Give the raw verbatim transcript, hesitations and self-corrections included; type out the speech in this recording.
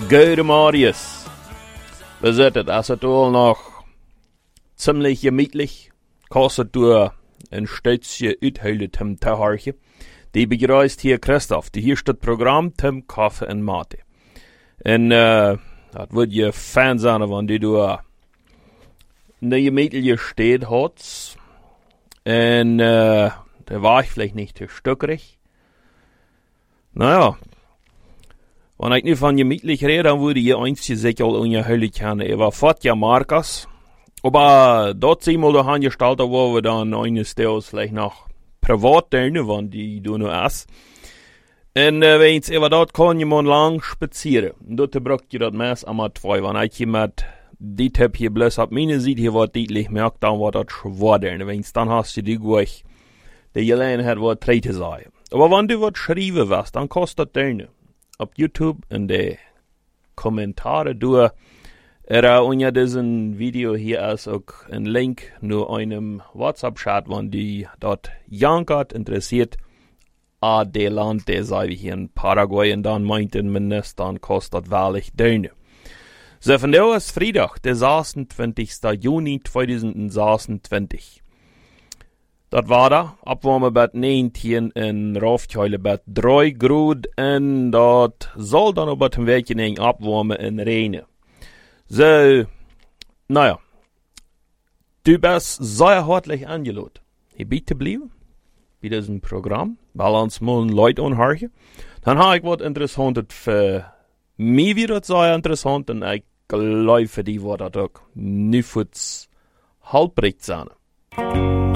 Gode Marius. We zitten, als het al nog ziemlich gemütlich, kostet door een steeds uithuilen Tim te hartje. Die begrüßt hier Christoph, die hier staat programma Tim, Kaffee en Mate. En uh, dat wordt je fan zijn van die door een gemütliche steed had. En uh, daar war ich vielleicht nicht te stukkerig. Naja, wenn ich nicht von gemütlich rede, dann würde ich eins sicher al ungeheuerlich kennen. Er war fort ja Markus. Aber dort sind wir da angestellt, wo wir dann eines Tages vielleicht noch privat deine, wenn die du nur essen. Und äh, wenn ich über dort kann, jemand lang spazieren. Und dort braucht ihr das meist einmal zwei. Wenn ich jemand die Tipp hier bloß ab meine sieht, hier wird deutlich merkt, dann wird das schwer deine. Wenn ich dann hast du die gleich, die Gelegenheit wird drei zu sein. Aber wenn du was schreiben wirst, dann kostet das deine. Auf YouTube in die Kommentare durch. Er unter diesem Video hier ist auch ein Link nur einem WhatsApp-Chat, wenn die dort jankert interessiert. A de Land, der sei wie hier in Paraguay und dann meinten mindestens, dann kostet wahrlich Döne. So von der ist Freitag, der sechsundzwanzigster Juni zweitausendzweiundzwanzig. Dat war da, Abwärmebad neunzehn in Raufkeulebad drei Grad und dat soll dann über den Weg in abwärmen in Regen. So, naja, du bist sehr herzlich eingeladen, hier bitte bleiben, bei diesem Programm, weil uns mal Leute anhören. Dann habe ich was Interessantes für mich wieder sehr interessant und ich glaube für die wird das auch nicht halbrecht sein.